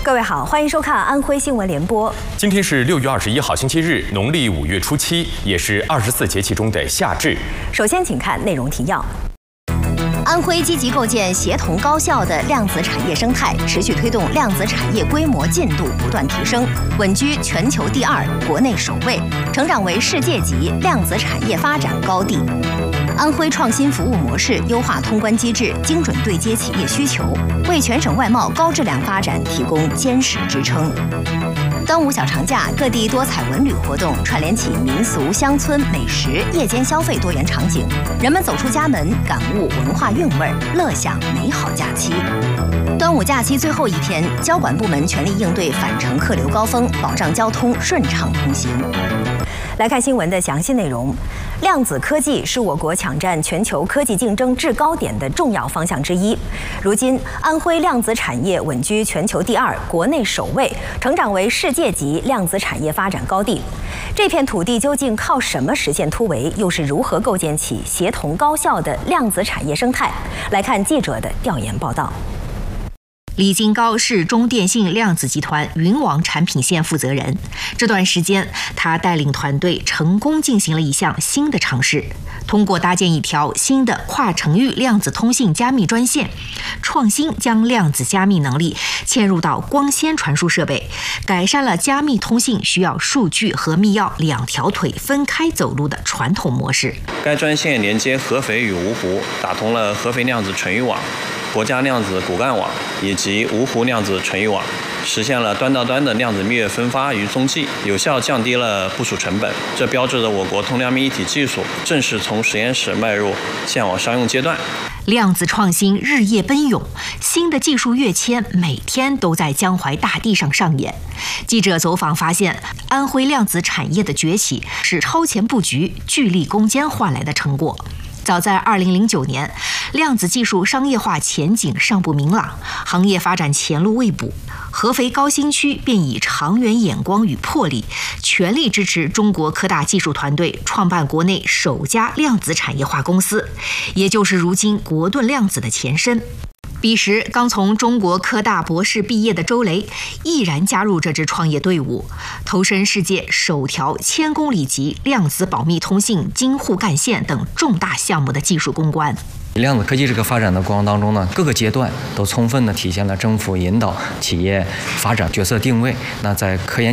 各位好，欢迎收看安徽新闻联播。 今天是6月21号，星期日，农历5月初7，也是24节气中的夏至。 首先，请看内容提要。安徽积极构建协同高效的量子产业生态，持续推动量子产业规模进度不断提升，稳居全球第2、国内首位，成长为世界级量子产业发展高地。安徽创新服务模式优化通关机制，精准对接企业需求，为全省外贸高质量发展提供坚实支撑。端午小长假，各地多彩文旅活动串联起民俗、乡村美食、夜间消费多元场景，人们走出家门，感悟文化韵味，乐享美好假期。端午假期最后一天，交管部门全力应对返程客流高峰，保障交通顺畅通行。来看新闻的详细内容。量子科技是我国抢占全球科技竞争制高点的重要方向之一。如今，安徽量子产业稳居全球第2、国内首位，成长为世界级量子产业发展高地。这片土地究竟靠什么实现突围？又是如何构建起协同高效的量子产业生态？来看记者的调研报道。 李金高是中电信量子集团云网产品线负责人。这段时间，他带领团队成功进行了一项新的尝试，通过搭建一条新的跨程域量子通信加密专线，创新将量子加密能力嵌入到光纤传输设备，改善了加密通信需要数据和密钥2条腿分开走路的传统模式。 该专线连接合肥与芜湖，打通了合肥量子纯域网、国家量子骨干网以及芜湖量子纯域网，实现了端到端的量子密钥分发与踪迹，有效降低了部署成本。这标志着我国通量密一体技术正式从实验室迈入线网商用阶段。 量子创新日夜奔涌，新的技术跃迁每天都在江淮大地上上演。记者走访发现，安徽量子产业的崛起是超前布局、巨力攻坚换来的成果。早在2009年，量子技术商业化前景尚不明朗，行业发展前路未卜。合肥高新区便以长远眼光与魄力，全力支持中国科大技术团队创办国内首家量子产业化公司，也就是如今国盾量子的前身。彼时刚从中国科大博士毕业的周雷毅然加入这支创业队伍，投身世界首条1000公里级量子保密通信京沪干线等重大项目的技术攻关。 量子科技这个发展的过程当中呢，各个阶段都充分的体现了政府引导企业发展角色定位。那在科研